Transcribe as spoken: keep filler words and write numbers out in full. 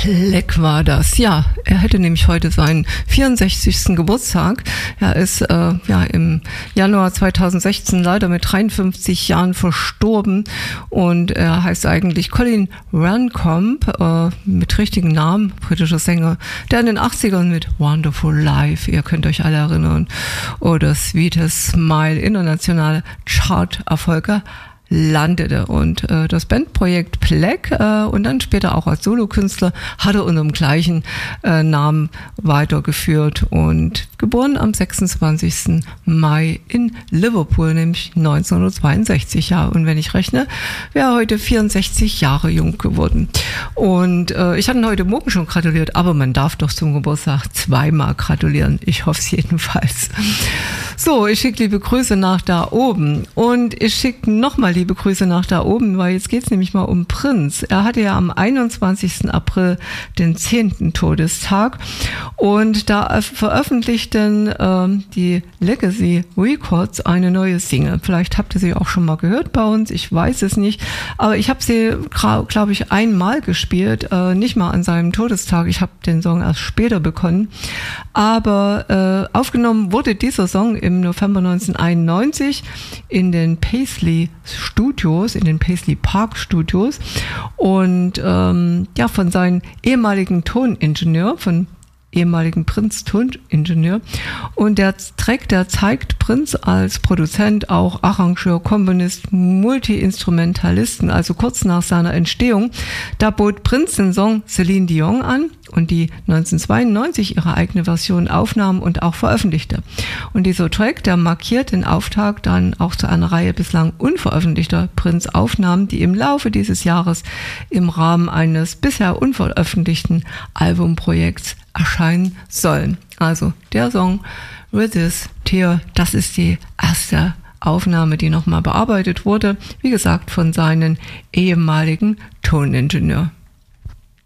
Pleck war das. Ja, er hätte nämlich heute seinen vierundsechzigsten Geburtstag. Er ist äh, ja im Januar zweitausendsechzehn leider mit dreiundfünfzig Jahren verstorben und er heißt eigentlich Colin Rancombe, äh, mit richtigen Namen, britischer Sänger, der in den achtzigern mit Wonderful Life, ihr könnt euch alle erinnern, oder Sweetest Smile internationale Chart-Erfolge landete. Und äh, das Bandprojekt Pleck äh, und dann später auch als Solokünstler hat er unter dem gleichen äh, Namen weitergeführt und geboren am sechsundzwanzigsten Mai in Liverpool, nämlich neunzehnhundertzweiundsechzig. Ja, und wenn ich rechne, wäre er heute vierundsechzig Jahre jung geworden. Und äh, ich hatte ihn heute Morgen schon gratuliert, aber man darf doch zum Geburtstag zweimal gratulieren. Ich hoffe es jedenfalls. So, ich schicke liebe Grüße nach da oben und ich schicke nochmal liebe Grüße nach da oben, weil jetzt geht es nämlich mal um Prince. Er hatte ja am einundzwanzigsten April den zehnten Todestag und da veröffentlichten ähm, die Legacy Records eine neue Single. Vielleicht habt ihr sie auch schon mal gehört bei uns, ich weiß es nicht, aber ich habe sie, glaube ich, einmal gespielt, äh, nicht mal an seinem Todestag. Ich habe den Song erst später bekommen, aber äh, aufgenommen wurde dieser Song im November neunzehnhunderteinundneunzig in den Paisley Studios, in den Paisley Park Studios und ähm, ja, von seinem ehemaligen Toningenieur, von ehemaligen Prince-Toningenieur. Und der Track, der zeigt Prince als Produzent, auch Arrangeur, Komponist, Multi-Instrumentalisten, also kurz nach seiner Entstehung. Da bot Prince den Song Celine Dion an und die neunzehnhundertzweiundneunzig ihre eigene Version aufnahm und auch veröffentlichte. Und dieser Track, der markiert den Auftakt dann auch zu einer Reihe bislang unveröffentlichter Prince-Aufnahmen, die im Laufe dieses Jahres im Rahmen eines bisher unveröffentlichten Albumprojekts erscheinen sollen. Also der Song With This Tear, das ist die erste Aufnahme, die nochmal bearbeitet wurde, wie gesagt, von seinem ehemaligen Toningenieur.